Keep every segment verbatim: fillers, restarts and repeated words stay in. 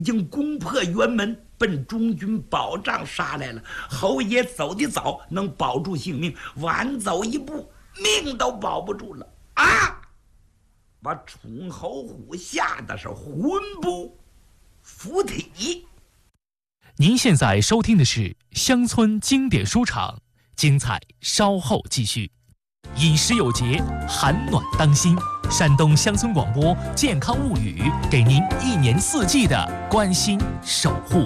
已经攻破辕门，奔中军保障杀来了。侯爷走得早，能保住性命；晚走一步，命都保不住了啊！把宠侯虎吓得是魂不附体。 您现在收听的是乡村经典书场，精彩稍后继续。饮食有节，寒暖当心。山东乡村广播健康物语，给您一年四季的关心守护。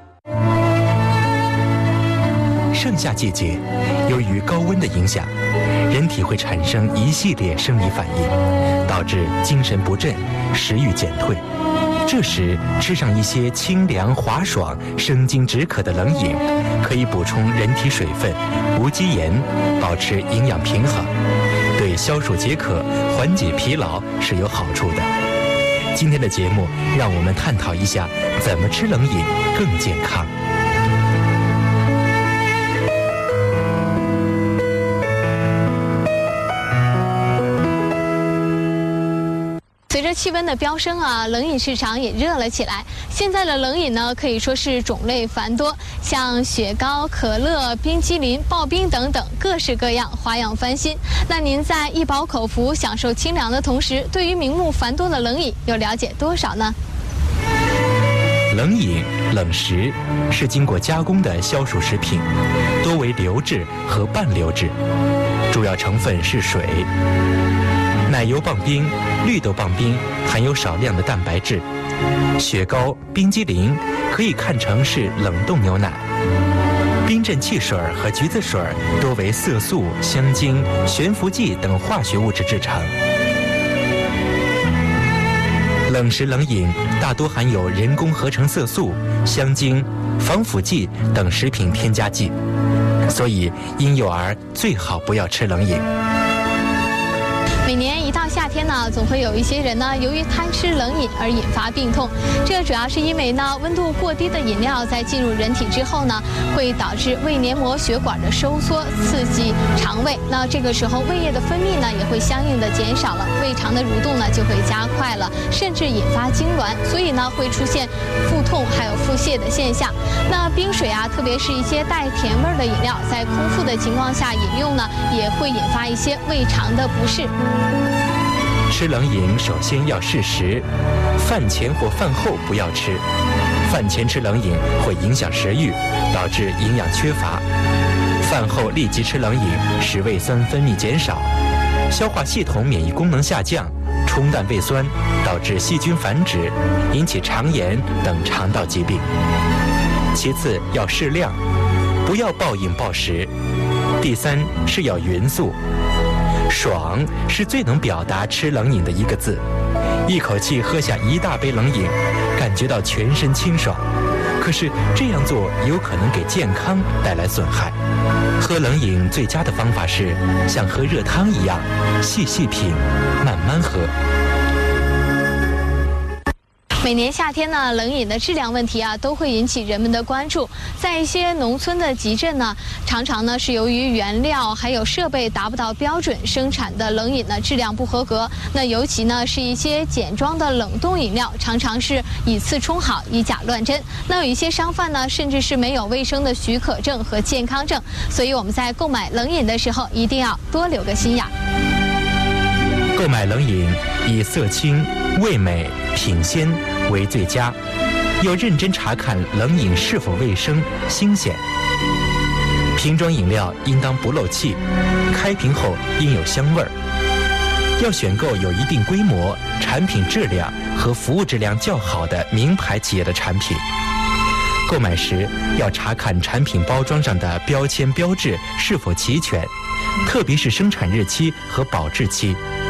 盛夏季节，由于高温的影响，人体会产生一系列生理反应，导致精神不振、食欲减退。这时吃上一些清凉滑爽、生津止渴的冷饮，可以补充人体水分、无机盐，保持营养平衡，对消暑解渴、缓解疲劳是有好处的。今天的节目，让我们探讨一下怎么吃冷饮更健康。 随着气温的飙升啊，冷饮市场也热了起来。现在的冷饮呢，可以说是种类繁多，像雪糕、可乐、冰激凌、刨冰等等，各式各样，花样翻新。那您在一饱口福、享受清凉的同时，对于名目繁多的冷饮又了解多少呢？ 冷饮、冷食是经过加工的消暑食品，多为流质和半流质，主要成分是水。奶油棒冰、绿豆棒冰含有少量的蛋白质，雪糕、冰激凌可以看成是冷冻牛奶，冰镇汽水和橘子水多为色素、香精、悬浮剂等化学物质制成。冷食冷饮大多含有人工合成色素、香精、防腐剂等食品添加剂，所以婴幼儿最好不要吃冷饮。 每年一到夏天呢，总会有一些人呢，由于贪吃冷饮而引发病痛。这主要是因为呢，温度过低的饮料在进入人体之后呢，会导致胃黏膜血管的收缩，刺激肠胃。那这个时候胃液的分泌呢，也会相应的减少了，胃肠的蠕动呢就会加快了，甚至引发痉挛，所以呢会出现腹痛还有腹泻的现象。那冰水啊，特别是一些带甜味的饮料，在空腹的情况下饮用呢，也会引发一些胃肠的不适。 吃冷饮首先要适时，饭前或饭后不要吃。饭前吃冷饮会影响食欲，导致营养缺乏；饭后立即吃冷饮，使胃酸分泌减少，消化系统免疫功能下降，冲淡胃酸，导致细菌繁殖，引起肠炎等肠道疾病。其次要适量，不要暴饮暴食。第三是要匀速。爽是最能表达吃冷饮的一个字，一口气喝下一大杯冷饮，感觉到全身清爽。可是这样做有可能给健康带来损害。喝冷饮最佳的方法是像喝热汤一样，细细品，慢慢喝。 每年夏天呢，冷饮的质量问题啊，都会引起人们的关注。在一些农村的集镇呢，常常呢是由于原料还有设备达不到标准，生产的冷饮呢质量不合格。那尤其呢是一些简装的冷冻饮料，常常是以次充好，以假乱真。那有一些商贩呢，甚至是没有卫生的许可证和健康证。所以我们在购买冷饮的时候，一定要多留个心眼。 购买冷饮以色清、味美、品鲜为最佳，要认真查看冷饮是否卫生、新鲜。瓶装饮料应当不漏气，开瓶后应有香味儿。要选购有一定规模、产品质量和服务质量较好的名牌企业的产品。购买时要查看产品包装上的标签标志是否齐全，特别是生产日期和保质期。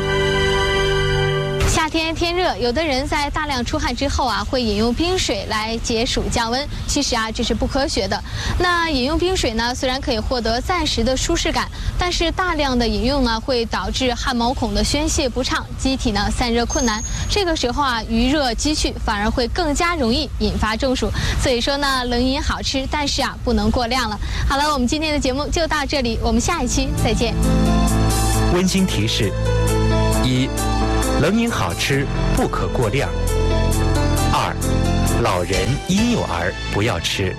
夏天天热，有的人在大量出汗之后啊，会饮用冰水来解暑降温。其实啊，这是不科学的。那饮用冰水呢，虽然可以获得暂时的舒适感，但是大量的饮用呢，会导致汗毛孔的宣泄不畅，机体呢散热困难。这个时候啊，余热积蓄，反而会更加容易引发中暑。所以说呢，冷饮好吃，但是啊，不能过量了。好了，我们今天的节目就到这里，我们下一期再见。 温馨提示：一、冷饮好吃，不可过量。二、 老人、婴幼儿不要吃。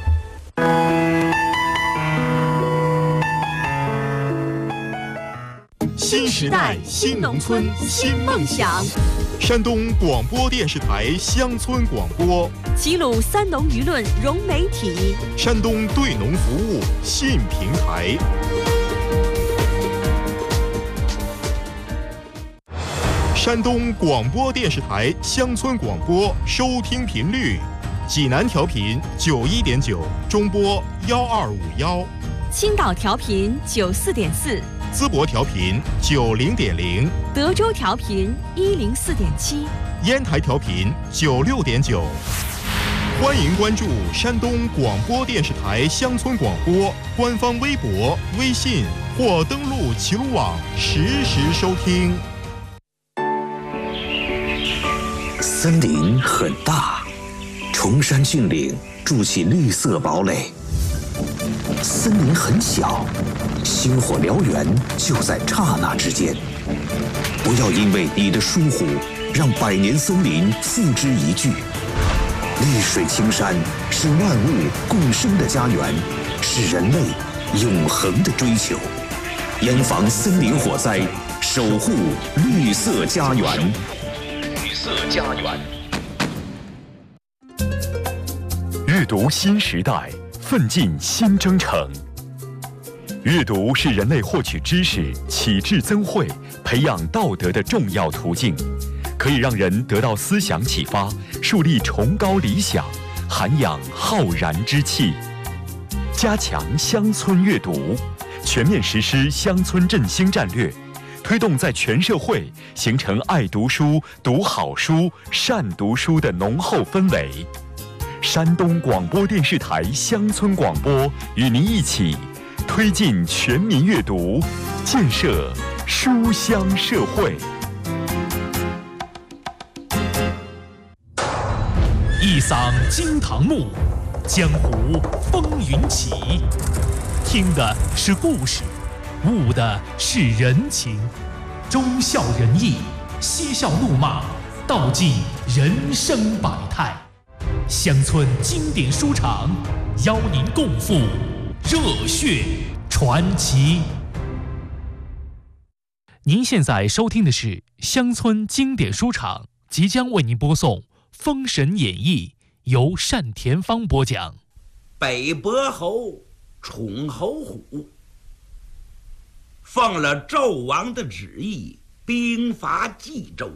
新时代新农村新梦想。山东广播电视台乡村广播， 齐鲁三农舆论融媒体， 山东对农服务信平台。山东广播电视台乡村广播收听频率：济南调频九一点九，中波幺二五幺； 青岛调频九四点四。 淄博调频九零点零， 德州调频一零四点七， 烟台调频九六点九。欢迎关注山东广播电视台乡村广播官方微博、微信或登录齐鲁网实时收听。 森林很大，崇山峻岭筑起绿色堡垒；森林很小，星火燎原就在刹那之间。不要因为你的疏忽，让百年森林付之一炬。绿水青山是万物共生的家园，是人类永恒的追求。严防森林火灾，守护绿色家园。绿色家园。 阅读新时代，奋进新征程。阅读是人类获取知识、启智增慧、培养道德的重要途径，可以让人得到思想启发，树立崇高理想，涵养浩然之气。加强乡村阅读，全面实施乡村振兴战略，推动在全社会形成爱读书、读好书、善读书的浓厚氛围。山东广播电视台乡村广播与您一起推进全民阅读，建设书香社会。 一嗓惊堂木，江湖风云起。听的是故事，悟的是人情，忠孝仁义，嬉笑怒骂，道尽人生百态。乡村经典书场，邀您共赴热血传奇。您现在收听的是乡村经典书场，即将为您播送《封神演义》，由单田芳播讲。 北伯侯宠侯虎奉了纣王的旨意，兵伐冀州。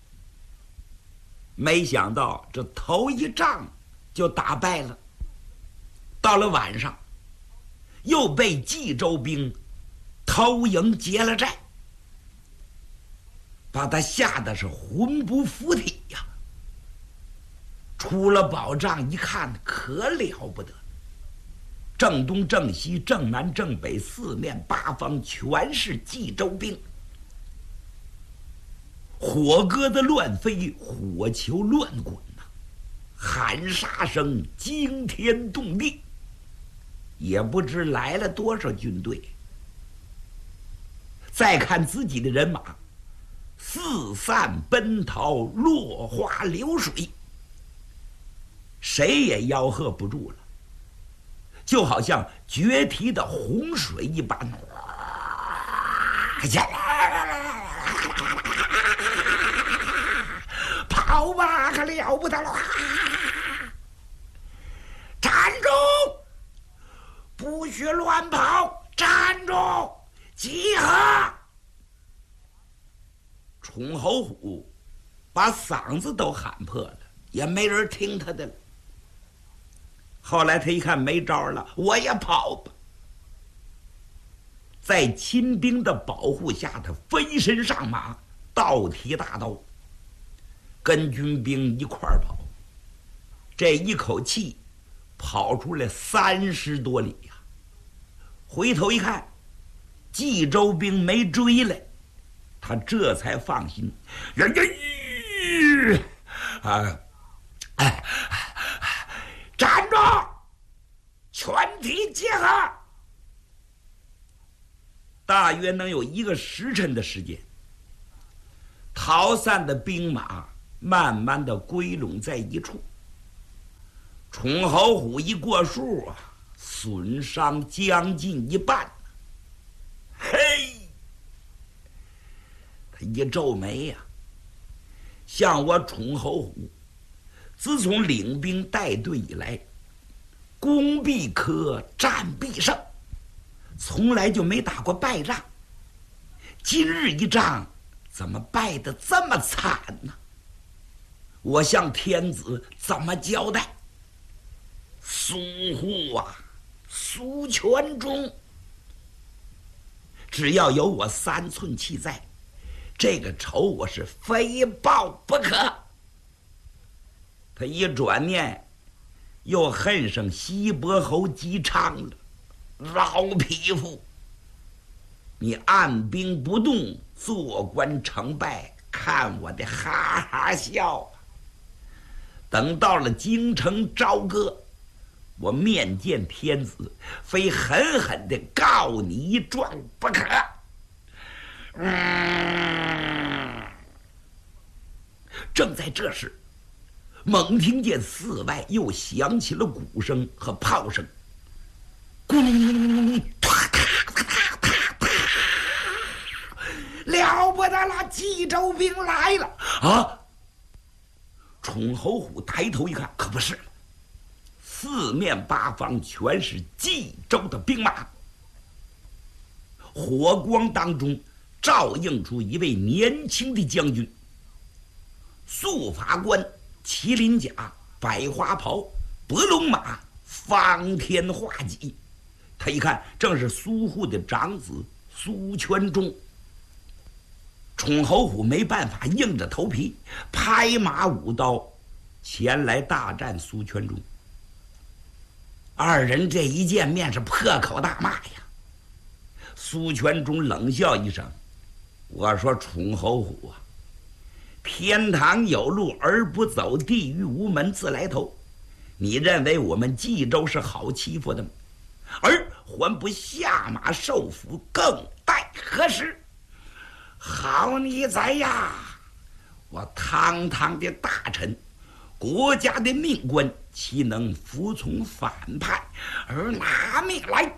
没想到这头一仗就打败了，到了晚上又被冀州兵偷营劫了寨，把他吓得是魂不附体呀。出了宝帐一看，可了不得，正东正西正南正北四面八方全是冀州兵，火疙瘩乱飞，火球乱滚呐、啊，喊杀声惊天动地，也不知来了多少军队。再看自己的人马，四散奔逃，落花流水，谁也吆喝不住了，就好像决堤的洪水一般。跑吧，可了不得了！站住！不许乱跑！站住！集合！宠侯虎把嗓子都喊破了，也没人听他的了。后来他一看没招了，我也跑吧。在亲兵的保护下，他飞身上马，倒提大刀，跟军兵一块儿跑。这一口气跑出来三十多里呀、啊！回头一看，冀州兵没追来，他这才放心。人家啊，哎，站住！全体集合！大约能有一个时辰的时间，逃散的兵马慢慢的归拢在一处， 崇侯虎一过数啊，损伤将近一半。嘿，他一皱眉呀、啊，像我崇侯虎，自从领兵带队以来，攻必克，战必胜，从来就没打过败仗。今日一仗，怎么败得这么惨呢？我向天子怎么交代？苏护啊，苏全忠，只要有我三寸气在，这个仇我是非报不可。他一转念，又恨上西伯侯姬昌了。老匹夫，你按兵不动，坐观成败，看我的哈哈笑。等到了京城朝歌，我面见天子，非狠狠地告你一状不可。嗯，正在这时，猛听见寺外又响起了鼓声和炮声，咕隆，了不得了，冀州兵来了啊！崇侯虎抬头一看，可不是了，四面八方全是冀州的兵马。火光当中照映出一位年轻的将军，素发冠，麒麟甲，百花袍，伯龙马，方天画戟。他一看，正是苏护的长子苏全忠。崇侯虎没办法，硬着头皮拍马舞刀前来大战苏全忠。二人这一见面是破口大骂呀。苏全忠冷笑一声：“我说崇侯虎啊，天堂有路而不走，地狱无门自来投。你认为我们冀州是好欺负的吗？而还不下马受俘，更待何时？好你哉呀！我堂堂的大臣，国家的命官，岂能服从反派而拿命来？”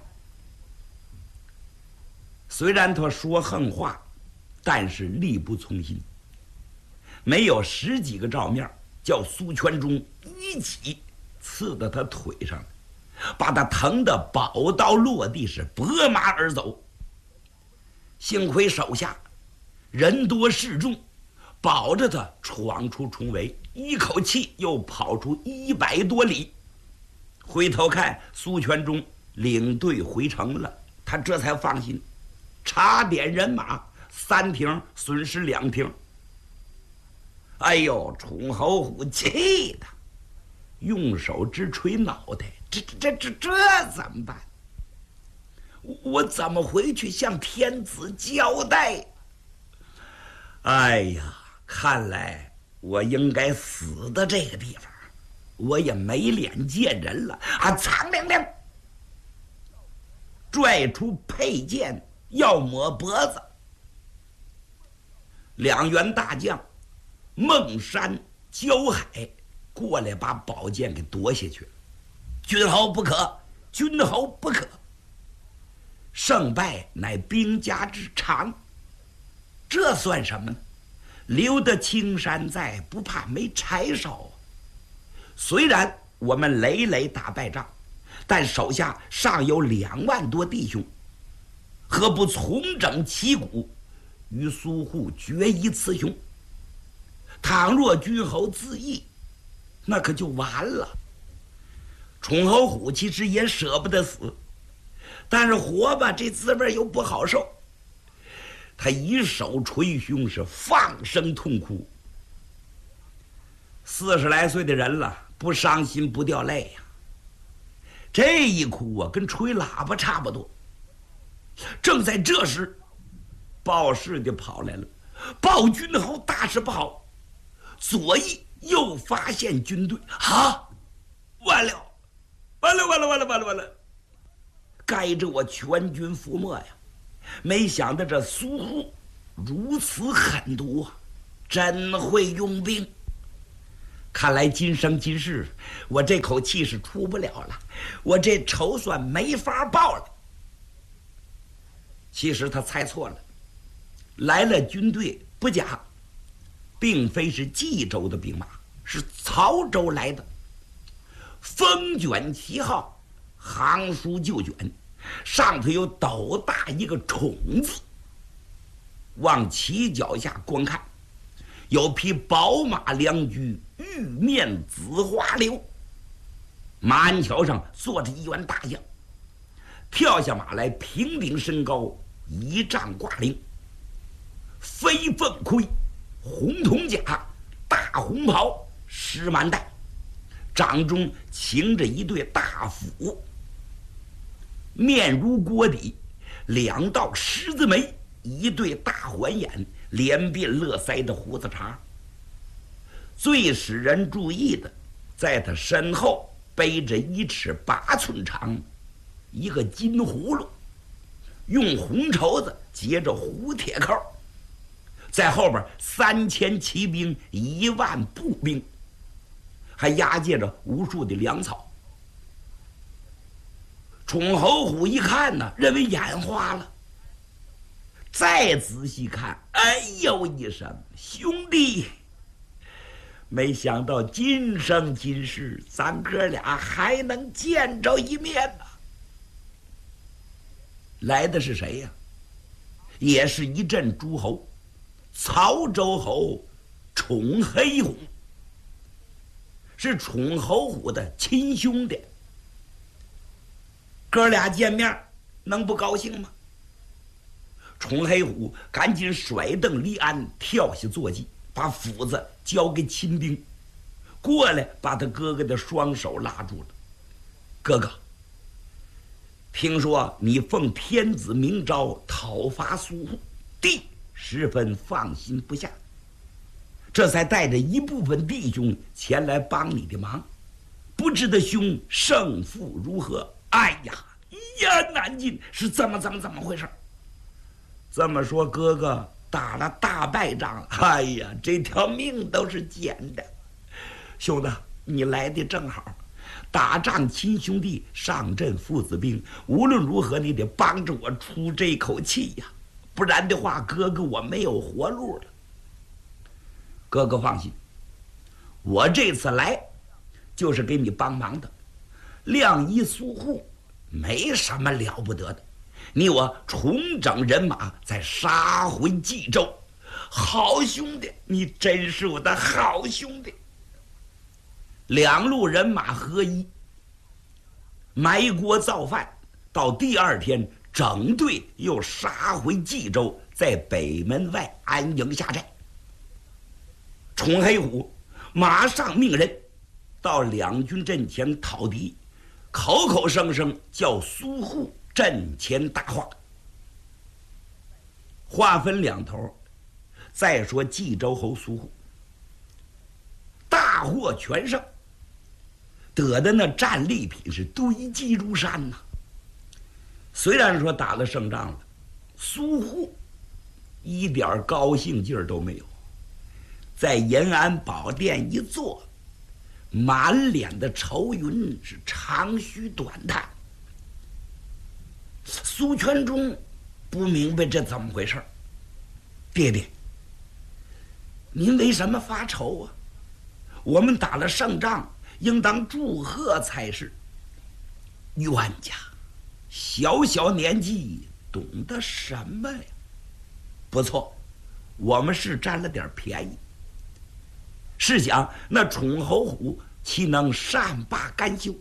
虽然他说横话，但是力不从心。没有十几个照面，叫苏全忠一戟刺到他腿上，把他疼得宝刀落地，是拨马而走。幸亏手下人多势众，保着他闯出重围，一口气又跑出一百多里。回头看苏全忠领队回城了，他这才放心，查点人马，三停损失两停。哎呦，崇侯虎气的用手直捶脑袋，这这这这怎么办？我怎么回去向天子交代？哎呀，看来我应该死的这个地方，我也没脸见人了啊！苍凉凉，拽出佩剑要抹脖子。两员大将孟山、焦海过来把宝剑给夺下去了。君侯不可，君侯不可。胜败乃兵家之常，这算什么呢？留得青山在，不怕没柴烧。虽然我们累累打败仗，但手下尚有两万多弟兄，何不重整旗鼓，与苏护决一雌雄？倘若君侯自缢，那可就完了。崇侯虎其实也舍不得死，但是活吧，这滋味又不好受。他一手捶胸，是放声痛哭。四十来岁的人了，不伤心不掉泪呀、啊。这一哭啊，跟吹喇叭差不多。正在这时，报事的跑来了，报君侯大事不好，左翼又发现军队。啊，完了，完了，完了，完了，完了，完了！该着我全军覆没呀！没想到这苏护如此狠毒啊，真会用兵。 看来今生今世，我这口气是出不了了，我这仇算没法报了。其实他猜错了，来了军队不假，并非是冀州的兵马，是曹州来的。风卷旗号，行书就卷，上头有斗大一个宠字。往旗脚下观看，有匹宝马良驹，玉面紫花流。马鞍桥上坐着一员大将，跳下马来，平顶身高，一丈挂翎，飞凤盔，红铜甲，大红袍，石蛮带，掌中擎着一对大斧，面如锅底，两道狮子眉，一对大环眼，连鬓乐腮的胡子茬。最使人注意的，在他身后背着一尺八寸长一个金葫芦，用红绸子结着胡铁扣，在后边三千骑兵，一万步兵，还押解着无数的粮草。宠侯虎一看呢，认为眼花了，再仔细看，哎呦一声，兄弟，没想到今生今世咱哥俩还能见着一面呢。来的是谁呀？也是一镇诸侯，曹州侯宠黑虎，是宠侯虎的亲兄弟。哥俩见面能不高兴吗？宠黑虎赶紧甩蹬离鞍，跳下坐骑，把斧子交给亲兵，过来把他哥哥的双手拉住了。哥哥，听说你奉天子明诏讨伐苏护，弟十分放心不下，这才带着一部分弟兄前来帮你的忙，不知道兄胜负如何？哎呀，一言难尽，是怎么怎么怎么回事？这么说，哥哥打了大败仗，哎呀，这条命都是捡的。兄弟，你来的正好，打仗亲兄弟，上阵父子兵，无论如何你得帮着我出这口气呀，不然的话，哥哥我没有活路了。哥哥放心，我这次来就是给你帮忙的。亮衣苏护没什么了不得的，你我重整人马，再杀回冀州。好兄弟，你真是我的好兄弟。两路人马合一，埋锅造饭，到第二天整队又杀回冀州，在北门外安营下寨。宠黑虎马上命人到两军阵前讨敌，口口声声叫苏护阵前大话。话分两头，再说冀州侯苏护大获全胜，得的那战利品是堆积如山呐、啊。虽然说打了胜仗了，苏护一点高兴劲儿都没有，在延安宝殿一坐，满脸的愁云，是长吁短叹。苏全忠不明白这怎么回事。爹爹，您为什么发愁啊？我们打了胜仗，应当祝贺才是。冤家，小小年纪懂得什么呀？不错，我们是占了点便宜。试想那宠侯虎岂能善罢甘休？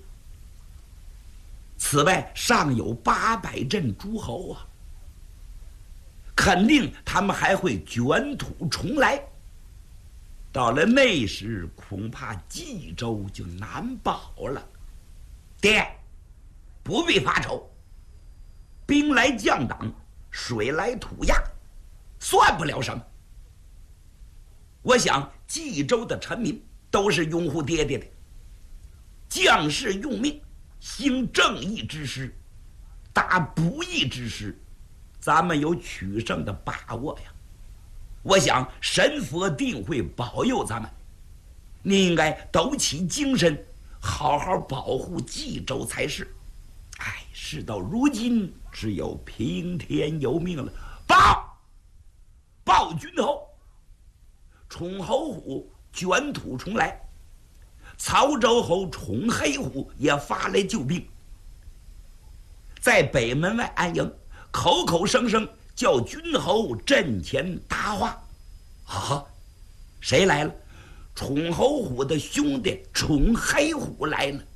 此外尚有八百镇诸侯啊，肯定他们还会卷土重来。到了那时，恐怕冀州就难保了。爹，不必发愁，兵来将挡，水来土压，算不了什么。我想冀州的臣民都是拥护爹爹的，将士用命，兴正义之师，打不义之师，咱们有取胜的把握呀。我想神佛定会保佑咱们。 你应该抖起精神，好好保护冀州才是。哎，事到如今，只有听天由命了。报，报君侯，崇侯虎卷土重来，曹州侯崇黑虎也发来救兵，在北门外安营，口口声声叫君侯阵前答话。啊，谁来了？崇侯虎的兄弟崇黑虎来了。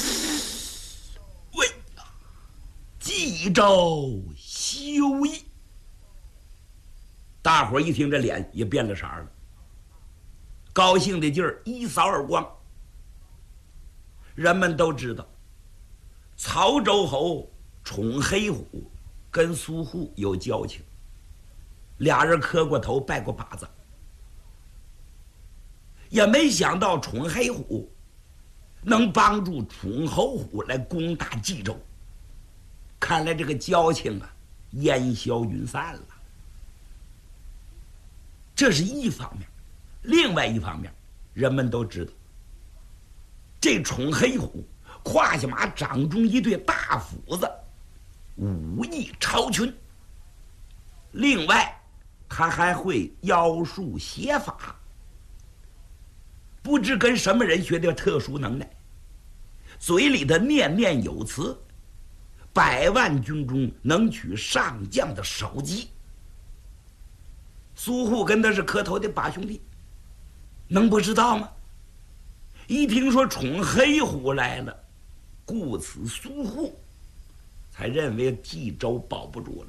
喂呀，冀州休矣！大伙儿一听，这脸也变了色了，高兴的劲儿一扫而光。人们都知道，曹州侯崇黑虎跟苏护有交情，俩人磕过头拜过把子，也没想到崇黑虎能帮助崇侯虎来攻打冀州。看来这个交情啊，烟消云散了。这是一方面，另外一方面，人们都知道，这崇黑虎胯下马掌中一对大斧子，武艺超群。另外，他还会妖术邪法，不知跟什么人学的特殊能耐，嘴里的念念有词，百万军中能取上将的首级。苏护跟他是磕头的把兄弟，能不知道吗？一听说崇黑虎来了，故此苏护才认为冀州保不住了。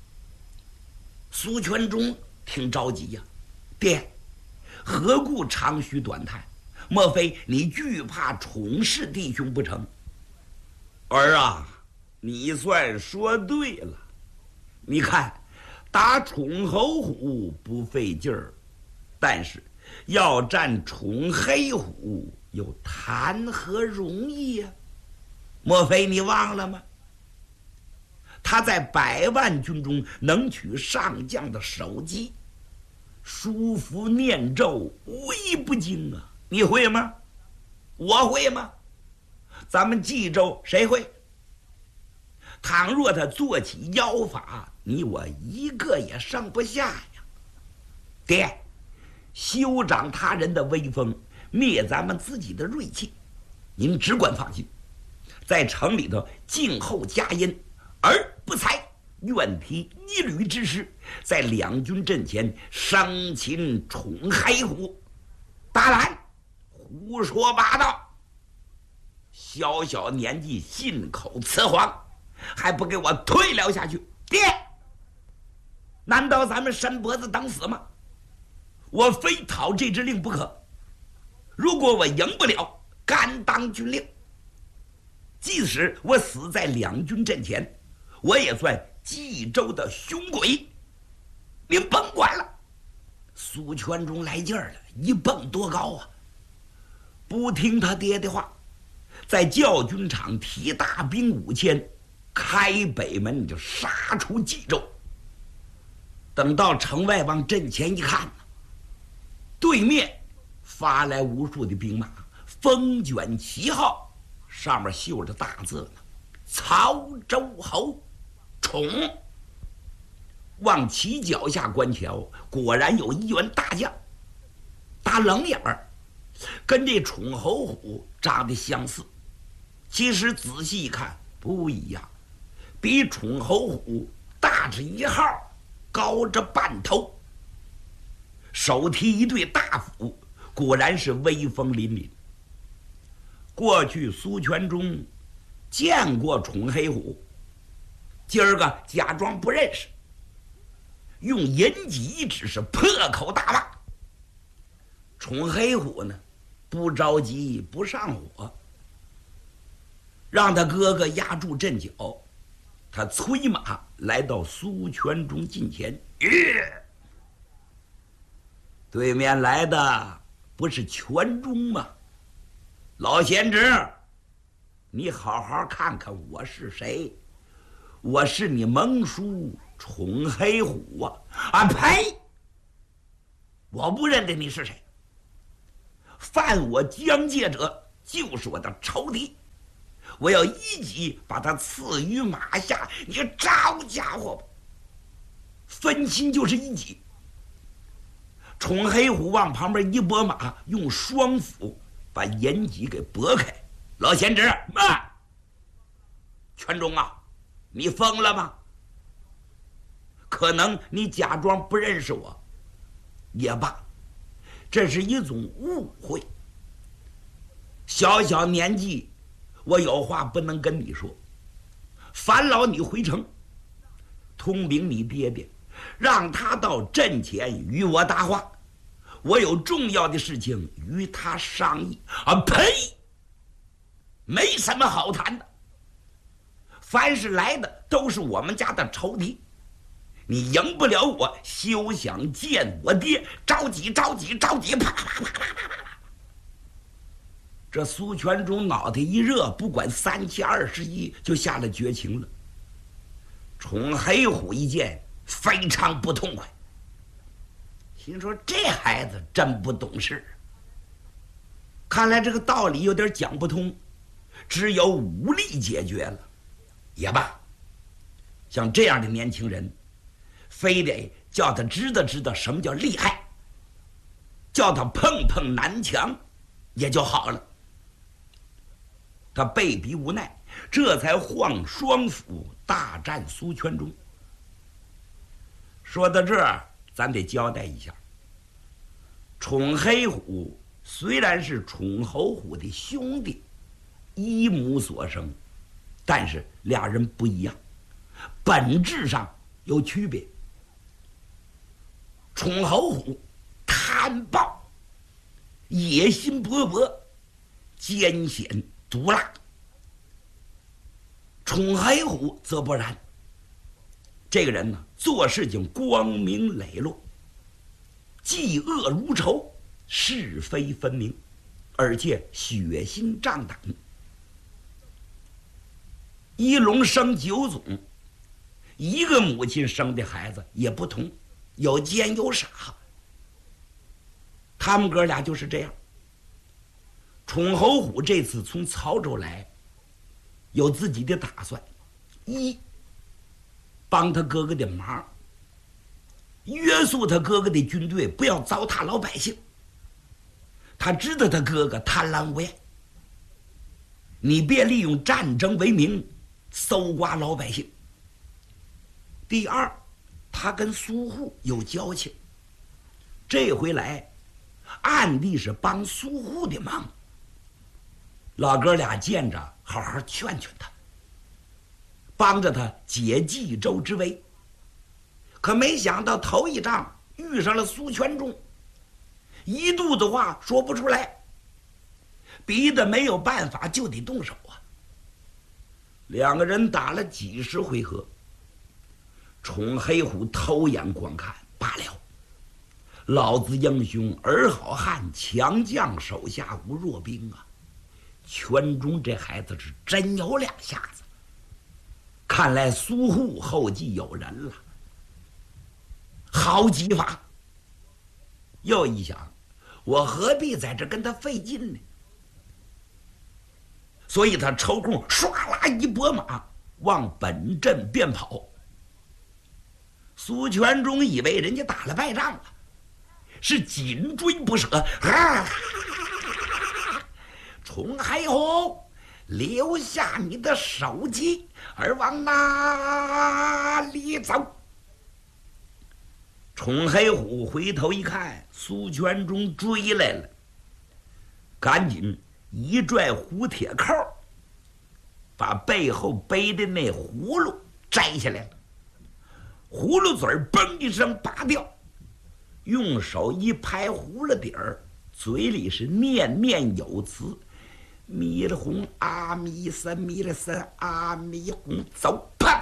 苏全忠挺着急呀、啊，爹，何故长吁短叹？莫非你惧怕崇氏弟兄不成？儿啊，你算说对了。你看，打崇侯虎不费劲儿，但是要战崇黑虎又谈何容易呀、啊？莫非你忘了吗？他在百万军中能取上将的首级，书符念咒无一不精啊！你会吗？我会吗？咱们冀州谁会？倘若他做起妖法，你我一个也剩不下呀！爹，休长他人的威风，灭咱们自己的锐气，您只管放心，在城里头静候佳音，而不才愿提一旅之师，在两军阵前生擒崇黑虎。大胆，胡说八道！小小年纪信口雌黄，还不给我退了下去！爹，难道咱们伸脖子等死吗？我非讨这支令不可。如果我赢不了，甘当军令。即使我死在两军阵前，我也算冀州的凶鬼。您甭管了。苏全忠来劲儿了，一蹦多高啊！不听他爹的话，在教军场提大兵五千，开北门就杀出冀州。等到城外往阵前一看，对面发来无数的兵马，风卷旗号，上面绣着大字呢：曹州侯宠。往旗脚下观瞧，果然有一员大将，打冷眼儿，跟这宠侯虎长得相似，其实仔细一看不一样，比宠侯虎大着一号，高着半头，手提一对大斧，果然是威风凛凛。过去苏全忠见过宠黑虎，今儿个假装不认识，用银戟一指，是破口大骂。宠黑虎呢，不着急不上火，让他哥哥压住阵脚，他催马来到苏全忠近前。呃、对面来的不是全忠吗？老贤侄，你好好看看我是谁。我是你盟叔宠黑虎啊！啊呸！我不认得你是谁。 犯我疆界者，就是我的仇敌。我要一击把他刺于马下，你招家伙吧！分心就是一击。冲黑虎往旁边一拨马，用双斧把延吉给拨开。老贤侄，慢！全忠啊，你疯了吗？可能你假装不认识我，也罢，这是一种误会。小小年纪，我有话不能跟你说。烦劳你回城，通禀你爹爹，让他到阵前与我搭话。我有重要的事情与他商议。啊呸！没什么好谈的。凡是来的都是我们家的仇敌。你赢不了我，休想见我爹！着急着急着急！啪啪啪啪啪啪啪！这苏全忠脑袋一热，不管三七二十一，就下了绝情了。冲黑虎一见，非常不痛快，心说这孩子真不懂事，看来这个道理有点讲不通，只有武力解决了。也罢，像这样的年轻人，非得叫他知道知道什么叫厉害，叫他碰碰南墙也就好了。他被逼无奈，这才晃双斧大战苏全忠。说到这儿，咱得交代一下，宠黑虎虽然是宠侯虎的兄弟，一母所生，但是俩人不一样，本质上有区别。宠侯虎贪暴，野心勃勃，奸险毒辣；宠黑虎则不然，这个人呢，做事情光明磊落，嫉恶如仇，是非分明，而且血心胀胆。一龙生九种，一个母亲生的孩子也不同，有奸有傻。他们哥俩就是这样。宠侯虎这次从曹州来，有自己的打算：一，帮他哥哥的忙，约束他哥哥的军队不要糟蹋老百姓。他知道他哥哥贪婪无厌，你别利用战争为名搜刮老百姓。第二，他跟苏护有交情，这回来暗地是帮苏护的忙。老哥俩见着，好好劝劝他，帮着他解冀州之危。可没想到头一仗遇上了苏全忠，一肚子话说不出来，逼得没有办法，就得动手啊。两个人打了几十回合，宠黑虎偷眼观看，罢了。老子英雄儿好汉，强将手下无弱兵啊！全忠这孩子是真有两下子，看来苏护后继有人了。好计法！又一想，我何必在这跟他费劲呢？所以他抽空唰啦一拨马，往本阵便跑。苏全忠以为人家打了败仗了，是紧追不舍。啊！宠黑虎，留下你的首级，而往哪里走？宠黑虎回头一看，苏全忠追来了，赶紧一拽虎铁扣，把背后背的那葫芦摘下来了，葫芦嘴嘣一声拔掉，用手一拍葫芦底儿，嘴里是念念有词：弥勒红阿弥三弥勒三阿弥红，走！啪！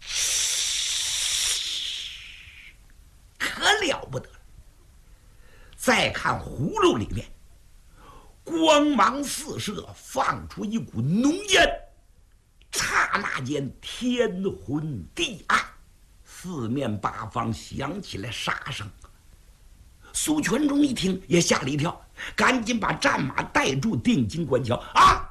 可了不得了！再看葫芦里面，光芒四射，放出一股浓烟，刹那间天昏地暗，四面八方响起来杀声。 苏全忠一听也吓了一跳，赶紧把战马带住，定睛观瞧。啊，